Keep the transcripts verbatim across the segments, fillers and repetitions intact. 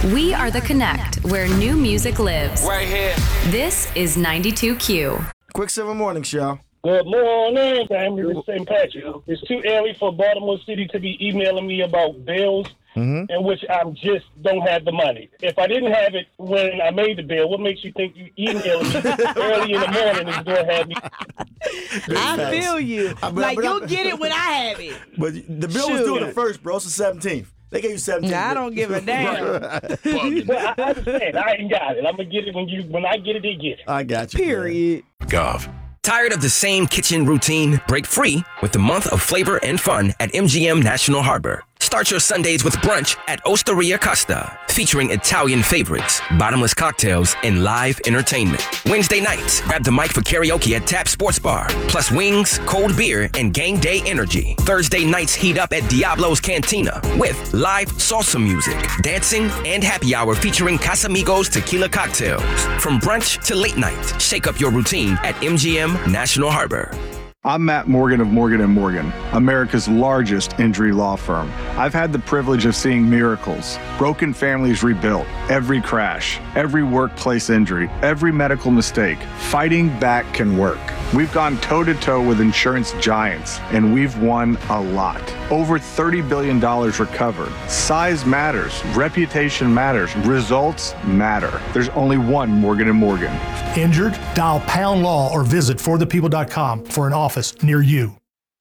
We are the Connect, where new music lives. Right here. This is ninety-two Q. Quick Seven Morning Show. Good morning, family. It's Saint Patrick. It's too early for Baltimore City to be emailing me about bills mm-hmm. in which I just don't have the money. If I didn't have it when I made the bill, what makes you think you emailing me early in the morning is going to have me? I feel you. I, but, like, but, you'll but, get it when I have it. But the bill Shoot. was due the first, bro. It's the seventeenth. They gave you seventeen. Nah, I don't give a damn. Well, I understand. I ain't got it. I'm going to get it when you. When I get it, they get it. I got you. Period. Gov. Tired of the same kitchen routine? Break free with the month of flavor and fun at M G M National Harbor. Start your Sundays with brunch at Osteria Costa, featuring Italian favorites, bottomless cocktails, and live entertainment. Wednesday nights, grab the mic for karaoke at Tap Sports Bar, plus wings, cold beer, and game day energy. Thursday nights heat up at Diablo's Cantina with live salsa music, dancing, and happy hour featuring Casamigos tequila cocktails. From brunch to late night, shake up your routine at M G M National Harbor. I'm Matt Morgan of Morgan and Morgan, America's largest injury law firm. I've had the privilege of seeing miracles, broken families rebuilt, every crash, every workplace injury, every medical mistake. Fighting back can work. We've gone toe-to-toe with insurance giants, and we've won a lot. Over thirty billion dollars recovered. Size matters. Reputation matters. Results matter. There's only one Morgan and Morgan. Injured? Dial pound law or visit for the people dot com for an office near you.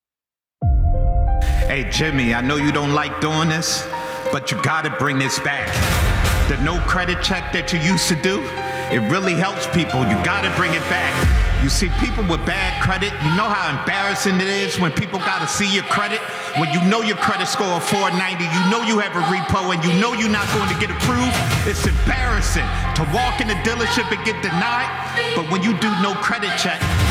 Hey, Jimmy, I know you don't like doing this, but you gotta bring this back. The no credit check that you used to do, it really helps people. You gotta bring it back. You see, people with bad credit, you know how embarrassing it is when people gotta see your credit? When you know your credit score of four ninety, you know you have a repo, and you know you're not going to get approved. It's embarrassing to walk in the dealership and get denied. But when you do no credit check,